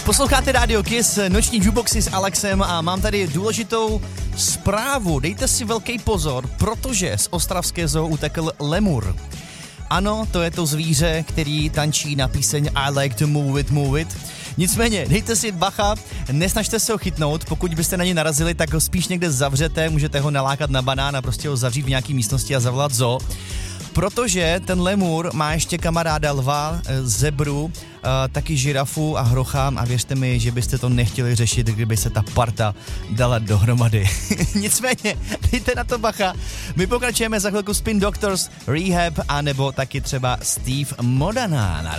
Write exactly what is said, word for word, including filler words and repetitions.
Posloucháte Radio Kiss, noční jukeboxy s Alexem a mám tady důležitou zprávu. Dejte si velký pozor, protože z ostravské zoo utekl lemur. Ano, to je to zvíře, který tančí na píseň I like to move it, move it. Nicméně, dejte si bacha, nesnažte se ho chytnout, pokud byste na ně narazili, tak ho spíš někde zavřete, můžete ho nalákat na banán a prostě ho zavřít v nějaký místnosti a zavolat zoo. Protože ten lemur má ještě kamaráda lva, zebru, taky žirafu a hrocha a věřte mi, že byste to nechtěli řešit, kdyby se ta parta dala dohromady. Nicméně, dejte na to bacha. My pokračujeme za chvilku Spin Doctors, Rehab a nebo taky třeba Steve Modana.